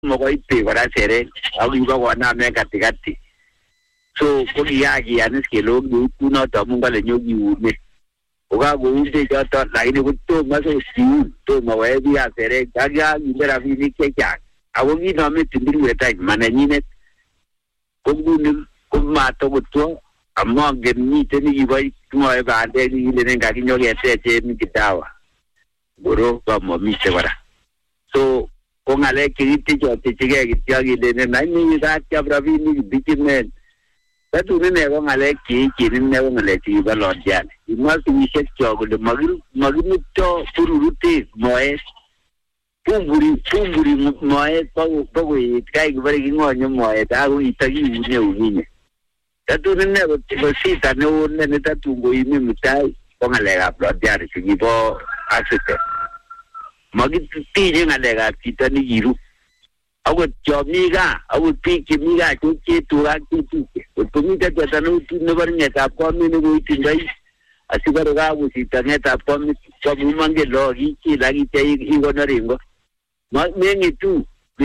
mokoite kora sere akiba koname katikati so kokiyaki anis kelo kunoto mungale nyokiune ukakounde choto lakini kutomo so siun tomo webi asere kaga ngera vini chechang ako kinome tindiruetai manenyinet konguni kumato kutwo amongen miten nikiboy ngoe bandek kilenen kakinyoketeche mikidawa boro komomite kora so kongalek chekitichotichike kityo kilenen nani katyap rabinik bichimen tatune ko ngalek cheechen ko ngalek chekibo londian imwasishek kyok kole makimito bururute moet pumburi moet pakoet kai kibore kingonye moet ako itakiune ukinye tatune ko sita neo ne tatungo ime mutai ko ngalekab londian chekibo accident makitinye ngalekab chito nekiru akot chomiga akot biik chemiga chetuga chetuke kotumite tatanuti nebo ngetab komit nekoitindoi asikore kakosita ngetab komit komumange lo kichila kitya ikonor ingo mengetu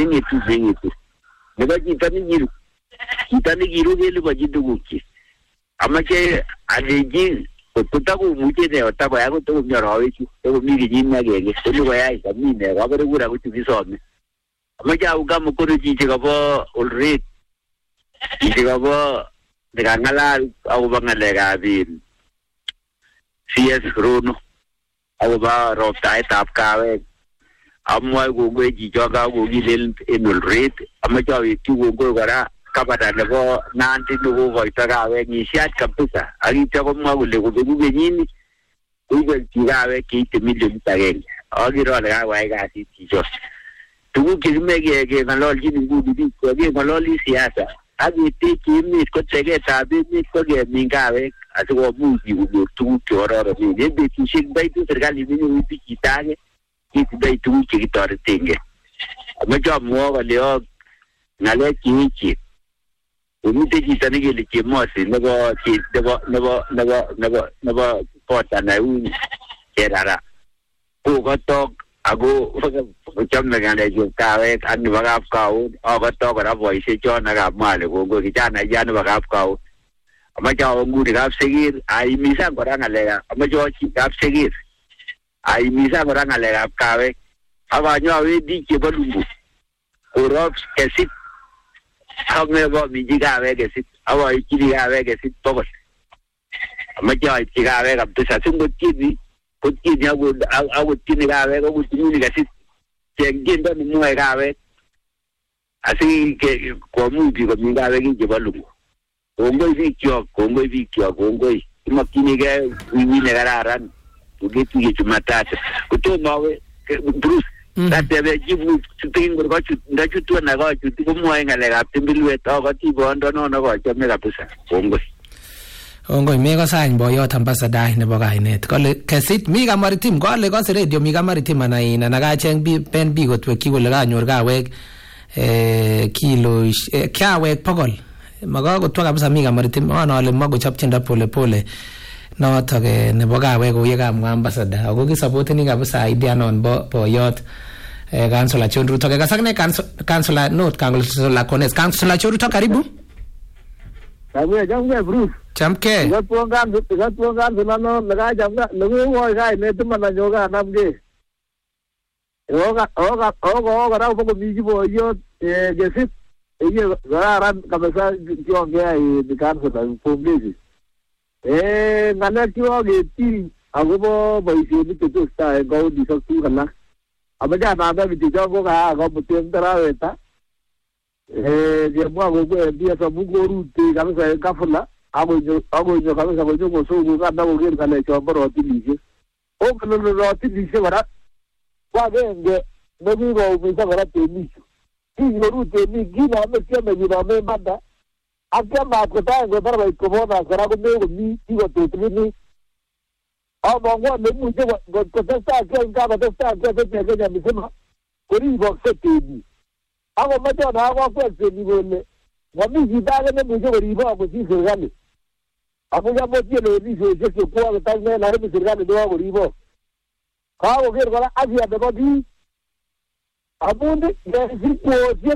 nebo chito nekiru kelibochi tugukchi amache aleji kotakomuche ne otakoya kotakomi arawechu takomi kenyit agenge konyokoyai kamine kabore kura kochukisome amache auga mkono chiche kabo olret chiche kabo nekangalal akobo ngalekab CS Rono akobo roptaetab kawek amwoe kongoi chicho kakokilel en olret amache awekyi kongoi kora kabada nebo Nandi nekokoito kawek ngisiat kabisa akitya komwa kole kobeku kenyini koibelchi kawek cheite milionit agenge akere ale kakoyai kasit chicho tuguk chekimeke keng'ololchin nguni biik keng'ololi siasa ak ketechi emet ko tegetab emet ko kemin kawek asikomuch konyor tuguk chekororonen en betusiek baitu serikalit nenyoru chito age kitindoi tuguk chekitoretengei amache amwoi kole ng'alek cheechen komite chito nekele chemosi nebo pota naun Cherara kokotok ako chome ngalekab kawek ak nebo kapkaun akotok kora boisiek chon akamwa ale kongoi kijana yan nebo kapkaun amache awo nguni kapsekir aimisan kora ngalekab amache awo kapsekir aimisan kora ngalekab kawek akanyo awendi chebo Lungu korop kesit amebo miji kawek kesit awoichini kawek kesit bokol amache aipchi kawek kabisa singotieni kotieni akotini kawek akotini kesit chengtiendo nemwoe kawek asi komuch biik komin kawek chebo Lungu kongoi bikyok kongoi imokyinigei wiwi nekararan tuketuye Jumatatu kotomo awe Bruce tatebe jibu tutingor kochut ndachutu na kochut komwoe ngalekab timbilwet akoti bondonono kochome kabisa Ongoi meko sany boyot ambassador nebo kainet kole kesit mi kamaritim kole kose radio mi kamaritim anaina nakacheng ben bi kotwekyi kole kanyor kawek kilo kawek pokol makakotwa kabisa mi kamaritim ale makochopchinda pole pole notok nebo kawek koye kamwa ambassador ako kisupporteni kabisa idea non boyot Councilor John Ruto kasakne Councilor North Councilor Kones Councilor John Ruto karibu jamwe Bruce chamke gatuangan sunano laga jamga nugo gai ne tumana yoga namge oga ra upo biji boyo gesit iye garan kabisa kionge ai dikanso da pomlezi ngana kioge ti agobo boisi ni to sta go di saktu kana abaja na ba bi jogo ga go putem taraweta je mwa go dia sa bugo rute kabisa kafula ago kabisa go jogo so go ga dawo gel kana cho baro tilije o kana ro tilije wara kwa genge nebi go bi sa wara temicho ki rute ni gina me kema gina me manda akya ma ko ta go baro ko bona sara go me go mi go to trini abangwa ne mu je go ko ta ka ga ta ke ga mi sema ko ri bo se tedi ago macho na ago ko se ni bole wami jidale ne mu je go ri bo ko si se gale ago ya mo tiene ni se ko ta ne la mi se gale do go ri bo ka go ger go la asia de go di amundi ngesipwosie